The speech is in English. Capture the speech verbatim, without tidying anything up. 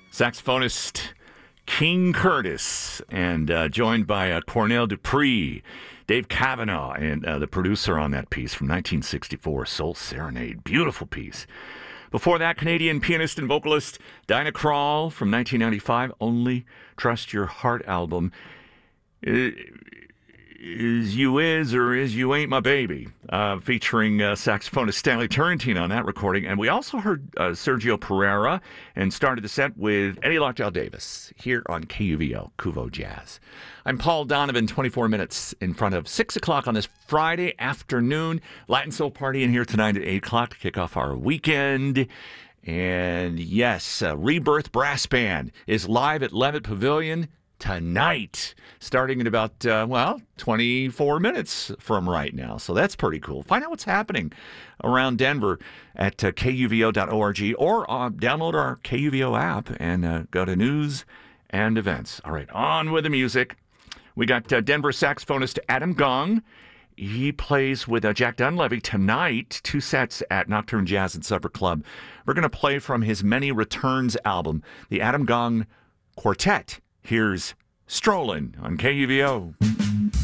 Saxophonist King Curtis, and uh, joined by uh, Cornell Dupree, Dave Cavanaugh, and uh, the producer on that piece from nineteen sixty-four, Soul Serenade. Beautiful piece. Before that, Canadian pianist and vocalist Dinah Krall from nineteen ninety-five, Only Trust Your Heart album. Uh, Is You Is or Is You Ain't My Baby, uh, featuring uh, saxophonist Stanley Turrentine on that recording. And we also heard uh, Sergio Pereira and started the set with Eddie Lockjaw Davis here on K U V O, Kuvo Jazz. I'm Paul Donovan, twenty-four minutes in front of six o'clock on this Friday afternoon. Latin Soul Party in here tonight at eight o'clock to kick off our weekend. And yes, uh, Rebirth Brass Band is live at Levitt Pavilion tonight, starting in about, uh, well, twenty-four minutes from right now. So that's pretty cool. Find out what's happening around Denver at uh, K U V O dot org or uh, download our K U V O app and uh, go to news and events. All right, on with the music. We got uh, Denver saxophonist Adam Gong. He plays with uh, Jack Dunleavy tonight, two sets at Nocturne Jazz and Supper Club. We're going to play from his Many Returns album, the Adam Gong Quartet. Here's Strollin' on K U V O.